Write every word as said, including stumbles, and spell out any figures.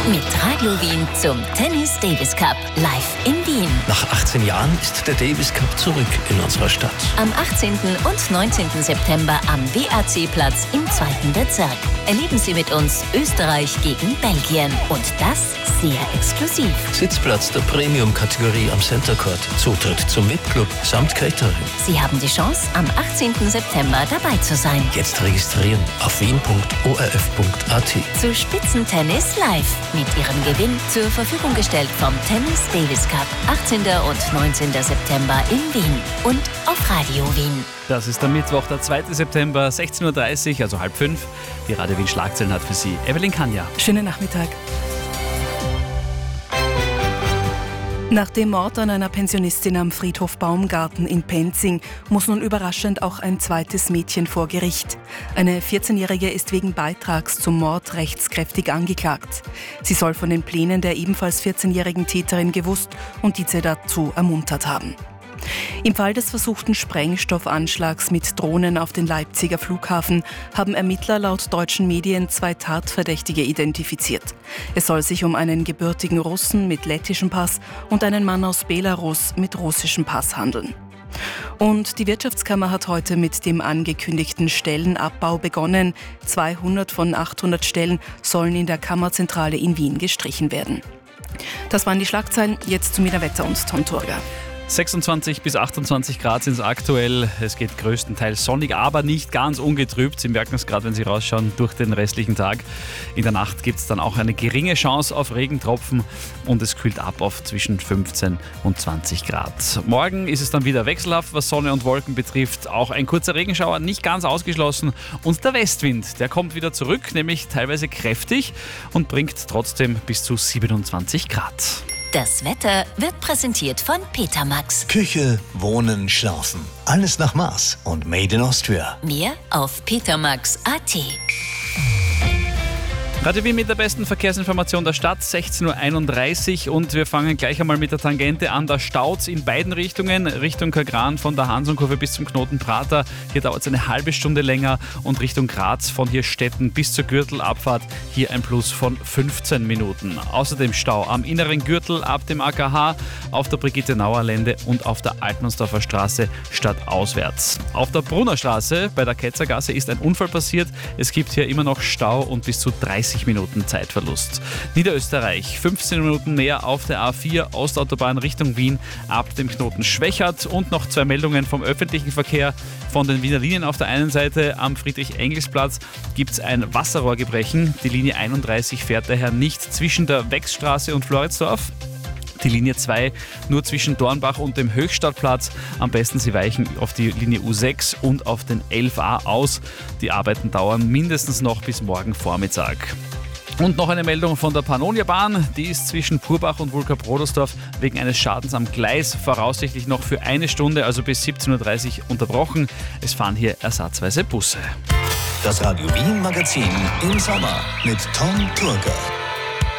mit Radio Wien zum Tennis Davis Cup live in Wien. Nach achtzehn Jahren ist der Davis Cup zurück in unserer Stadt. Am achtzehnten und neunzehnten September am W A C-Platz im zweiten Bezirk. Erleben Sie mit uns Österreich gegen Belgien. Und das sehr exklusiv. Sitzplatz der Premium-Kategorie am Center Court. Zutritt zum V I P-Club samt Catering. Sie haben die Chance, am achtzehnten September dabei zu sein. Jetzt registrieren auf wien punkt o r f punkt a t. Zu Spitzentennis live. Mit Ihrem Gewinn zur Verfügung gestellt vom Tennis Davis Cup. achtzehnten und neunzehnten September in Wien und auf Radio Wien. Das ist der Mittwoch, der zweite September, sechzehn Uhr dreißig, also halb fünf. Die Radio Wien Schlagzeilen hat für Sie Evelyn Kanja. Schönen Nachmittag. Nach dem Mord an einer Pensionistin am Friedhof Baumgarten in Penzing muss nun überraschend auch ein zweites Mädchen vor Gericht. Eine vierzehnjährige ist wegen Beitrags zum Mord rechtskräftig angeklagt. Sie soll von den Plänen der ebenfalls vierzehnjährigen Täterin gewusst und diese dazu ermuntert haben. Im Fall des versuchten Sprengstoffanschlags mit Drohnen auf den Leipziger Flughafen haben Ermittler laut deutschen Medien zwei Tatverdächtige identifiziert. Es soll sich um einen gebürtigen Russen mit lettischem Pass und einen Mann aus Belarus mit russischem Pass handeln. Und die Wirtschaftskammer hat heute mit dem angekündigten Stellenabbau begonnen. zweihundert von achthundert Stellen sollen in der Kammerzentrale in Wien gestrichen werden. Das waren die Schlagzeilen. Jetzt zu Wiener Wetter und Tom Turger. sechsundzwanzig bis achtundzwanzig Grad sind es aktuell. Es geht größtenteils sonnig, aber nicht ganz ungetrübt. Sie merken es gerade, wenn Sie rausschauen, durch den restlichen Tag. In der Nacht gibt es dann auch eine geringe Chance auf Regentropfen und es kühlt ab auf zwischen fünfzehn und zwanzig Grad. Morgen ist es dann wieder wechselhaft, was Sonne und Wolken betrifft. Auch ein kurzer Regenschauer nicht ganz ausgeschlossen. Und der Westwind, der kommt wieder zurück, nämlich teilweise kräftig und bringt trotzdem bis zu siebenundzwanzig Grad. Das Wetter wird präsentiert von Petermax. Küche, Wohnen, Schlafen. Alles nach Maß und Made in Austria. Mehr auf petermax punkt a t. Radio Wien mit der besten Verkehrsinformation der Stadt, sechzehn Uhr einunddreißig und wir fangen gleich einmal mit der Tangente an. Da staut's in beiden Richtungen, Richtung Kagran von der Hansonkurve bis zum Knoten Prater. Hier dauert es eine halbe Stunde länger und Richtung Graz von hier Stetten bis zur Gürtelabfahrt. Hier ein Plus von fünfzehn Minuten. Außerdem Stau am inneren Gürtel ab dem A K H, auf der Brigitte-Nauer-Lände und auf der Altmannsdorfer Straße stadtauswärts. Auf der Brunner Straße bei der Ketzergasse ist ein Unfall passiert. Es gibt hier immer noch Stau und bis zu dreißig Minuten Zeitverlust. Niederösterreich, fünfzehn Minuten mehr auf der A vier Ostautobahn Richtung Wien ab dem Knoten Schwechat und noch zwei Meldungen vom öffentlichen Verkehr. Von den Wiener Linien auf der einen Seite am Friedrich-Engels-Platz gibt es ein Wasserrohrgebrechen. Die Linie einunddreißig fährt daher nicht zwischen der Wechsstraße und Floridsdorf. Die Linie zwei nur zwischen Dornbach und dem Höchstadtplatz. Am besten Sie weichen auf die Linie U sechs und auf den elf a aus. Die Arbeiten dauern mindestens noch bis morgen Vormittag. Und noch eine Meldung von der Pannonia-Bahn. Die ist zwischen Purbach und Wulka-Brodersdorf wegen eines Schadens am Gleis voraussichtlich noch für eine Stunde, also bis siebzehn Uhr dreißig unterbrochen. Es fahren hier ersatzweise Busse. Das Radio Wien Magazin im Sommer mit Tom Turger.